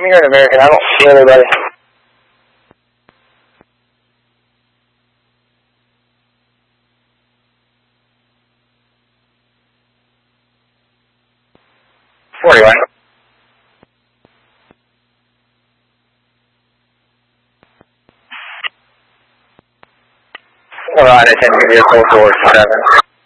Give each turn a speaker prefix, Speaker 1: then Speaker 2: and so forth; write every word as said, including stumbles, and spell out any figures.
Speaker 1: I'm here in American. I don't see anybody. forty-one. Hold on, attending vehicle four seven.